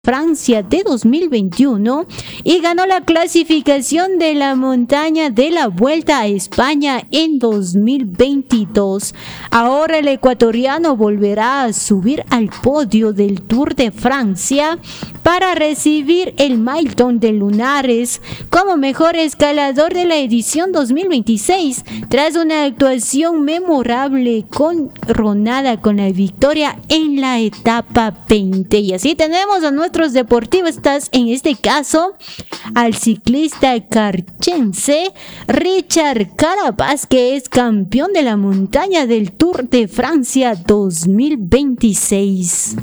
Francia de 2021 y ganó la clasificación de la montaña de la Vuelta a España en 2022. Ahora el ecuatoriano volverá a subir al podio del Tour de Francia para recibir el Maillot de Lunares como mejor escalador de la edición 2026, tras una actuación memorable coronada con la victoria en la etapa 20. Y así tenemos a nuestros deportistas, en este caso al ciclista carchense Richard Carapaz, que es campeón de la montaña del Tour de Francia 2026.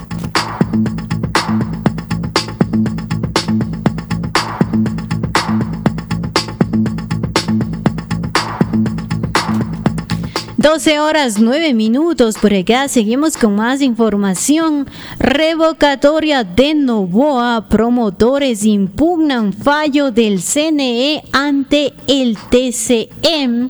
12:09 por acá. Seguimos con más información. Revocatoria de Noboa. Promotores impugnan fallo del CNE ante el TCM.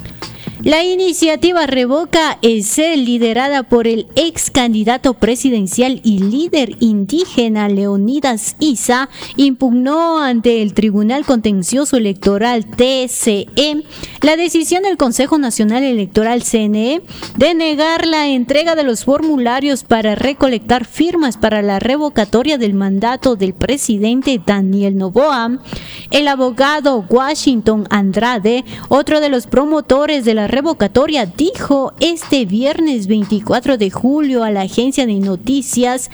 La iniciativa Revoca EC, liderada por el ex candidato presidencial y líder indígena Leonidas Issa, impugnó ante el Tribunal Contencioso Electoral TCE la decisión del Consejo Nacional Electoral CNE de negar la entrega de los formularios para recolectar firmas para la revocatoria del mandato del presidente Daniel Noboa. El abogado Washington Andrade, otro de los promotores de la revocatoria, dijo este viernes 24 de julio a la agencia de noticias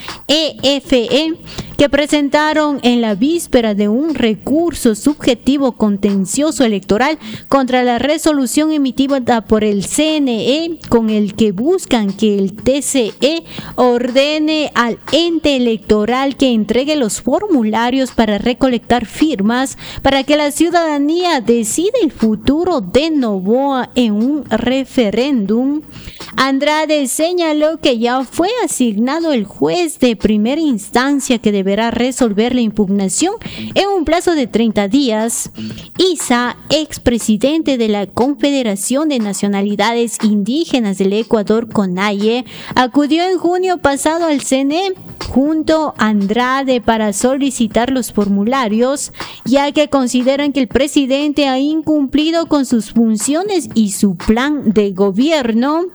EFE que presentaron en la víspera de un recurso subjetivo contencioso electoral contra la resolución emitida por el CNE, con el que buscan que el TCE ordene al ente electoral que entregue los formularios para recolectar firmas para que la ciudadanía decida el futuro de Noboa en un referéndum. Andrade señaló que ya fue asignado el juez de primera instancia que deberá resolver la impugnación en un plazo de 30 días. Issa, expresidente de la Confederación de Nacionalidades Indígenas del Ecuador, CONAIE, acudió en junio pasado al CNE junto a Andrade para solicitar los formularios, ya que consideran que el presidente ha incumplido con sus funciones y su plan de gobierno.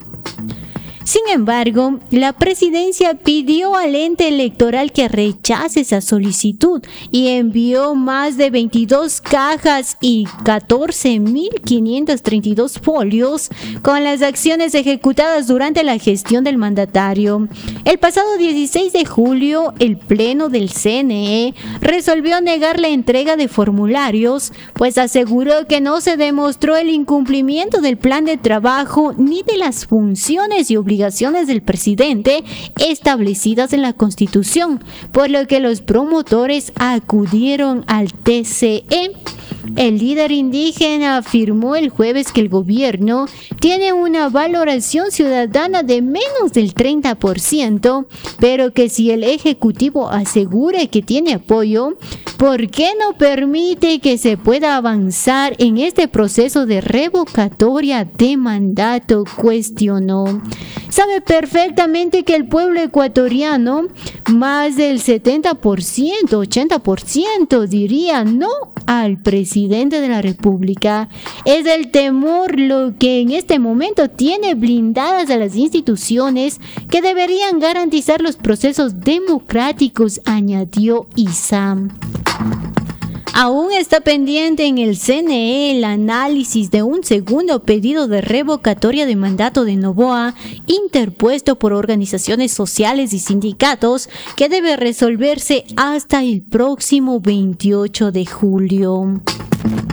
Sin embargo, la presidencia pidió al ente electoral que rechace esa solicitud y envió más de 22 cajas y 14.532 folios con las acciones ejecutadas durante la gestión del mandatario. El pasado 16 de julio, el Pleno del CNE resolvió negar la entrega de formularios, pues aseguró que no se demostró el incumplimiento del plan de trabajo ni de las funciones y obligaciones del presidente establecidas en la Constitución, por lo que los promotores acudieron al TCE. El líder indígena afirmó el jueves que el gobierno tiene una valoración ciudadana de menos del 30%, pero que si el Ejecutivo asegura que tiene apoyo, ¿por qué no permite que se pueda avanzar en este proceso de revocatoria de mandato?, cuestionó. Sabe perfectamente que el pueblo ecuatoriano, más del 70%, 80% diría no al presidente de la República. Es el temor lo que en este momento tiene blindadas a las instituciones que deberían garantizar los procesos democráticos, añadió Issa. Aún está pendiente en el CNE el análisis de un segundo pedido de revocatoria de mandato de Noboa, interpuesto por organizaciones sociales y sindicatos, que debe resolverse hasta el próximo 28 de julio.